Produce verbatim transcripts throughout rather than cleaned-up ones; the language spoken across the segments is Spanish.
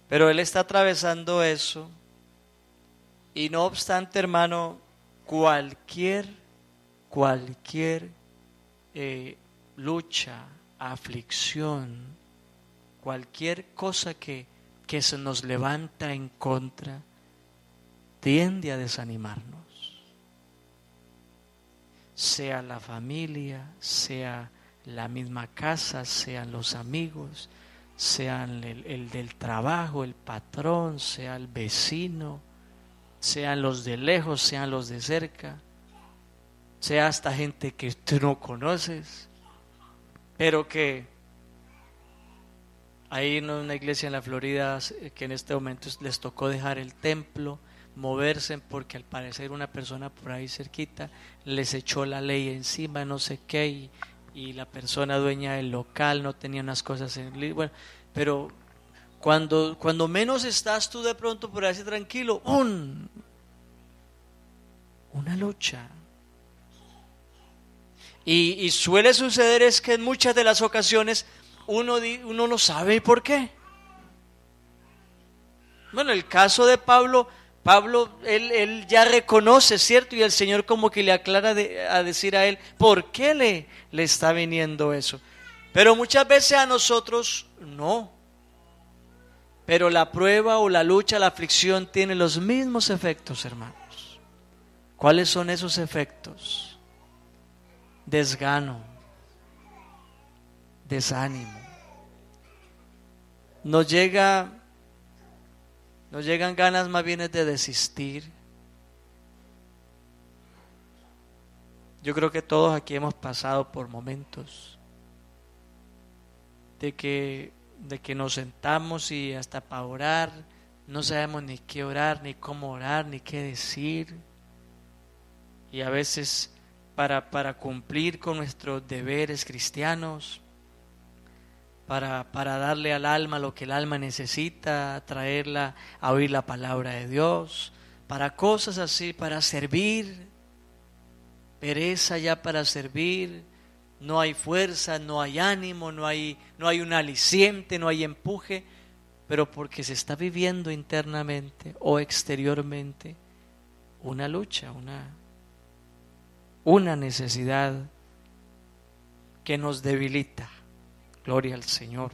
Pero él está atravesando eso. Y no obstante, hermano, cualquier, cualquier eh, lucha, aflicción, cualquier cosa que, que se nos levanta en contra, tiende a desanimarnos. Sea la familia, sea la misma casa, sean los amigos, sean el, el del trabajo, el patrón, sea el vecino, sean los de lejos, sean los de cerca, sea hasta gente que tú no conoces, pero que hay una iglesia en la Florida que en este momento les tocó dejar el templo, moverse porque al parecer una persona por ahí cerquita les echó la ley encima, no sé qué, y, y la persona dueña del local no tenía unas cosas en... Bueno, pero cuando, cuando menos estás tú de pronto por ahí tranquilo, un, una lucha. Y, y suele suceder es que en muchas de las ocasiones uno, uno no sabe por qué. Bueno, el caso de Pablo, Pablo, él, él ya reconoce, ¿cierto? Y el Señor como que le aclara de, a decir a él, ¿por qué le, le está viniendo eso? Pero muchas veces a nosotros no. Pero la prueba o la lucha, la aflicción tiene los mismos efectos, hermanos. ¿Cuáles son esos efectos? Desgano, desánimo. Nos llega, nos llegan ganas más bien de desistir. Yo creo que todos aquí hemos pasado por momentos de que, de que nos sentamos y hasta para orar no sabemos ni qué orar, ni cómo orar, ni qué decir. Y a veces para, para cumplir con nuestros deberes cristianos, para, para darle al alma lo que el alma necesita, traerla a oír la palabra de Dios, para cosas así, para servir, pereza ya para servir, no hay fuerza, no hay ánimo, no hay, no hay un aliciente, no hay empuje, pero porque se está viviendo internamente o exteriormente una lucha, una, una necesidad que nos debilita. Gloria al Señor.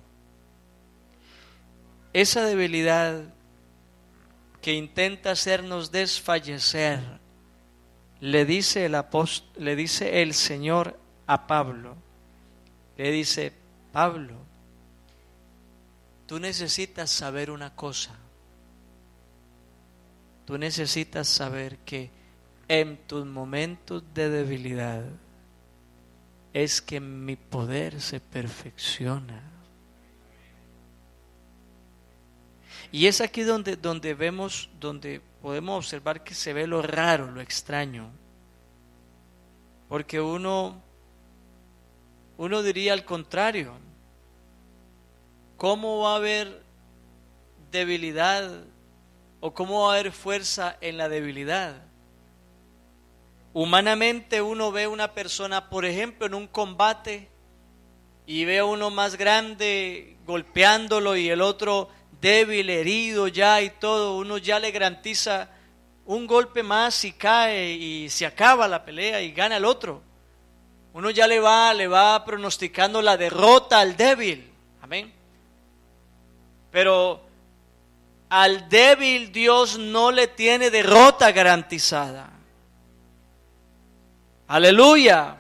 Esa debilidad que intenta hacernos desfallecer, le dice el apóstol, le dice el Señor a Pablo, le dice: Pablo, tú necesitas saber una cosa, tú necesitas saber que en tus momentos de debilidad es que mi poder se perfecciona. Y es aquí donde, donde vemos, donde podemos observar que se ve lo raro, lo extraño. Porque uno, uno diría al contrario. ¿Cómo va a haber debilidad o cómo va a haber fuerza en la debilidad? Humanamente uno ve una persona, por ejemplo, en un combate y ve a uno más grande golpeándolo y el otro débil, herido ya y todo. Uno ya le garantiza un golpe más y cae y se acaba la pelea y gana el otro. Uno ya le va, le va pronosticando la derrota al débil. Amén. Pero al débil Dios no le tiene derrota garantizada. Aleluya.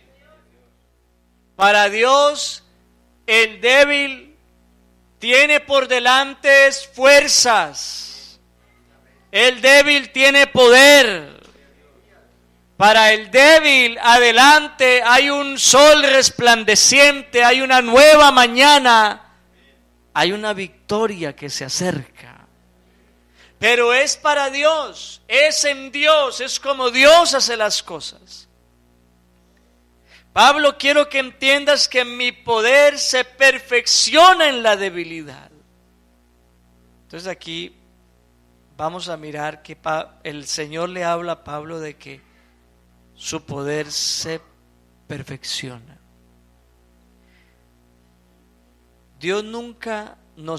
Para Dios el débil tiene por delante fuerzas. El débil tiene poder. Para el débil adelante hay un sol resplandeciente, hay una nueva mañana, hay una victoria que se acerca. Pero es para Dios, es en Dios, es como Dios hace las cosas. Pablo, quiero que entiendas que mi poder se perfecciona en la debilidad. Entonces aquí vamos a mirar que el Señor le habla a Pablo de que su poder se perfecciona. Dios nunca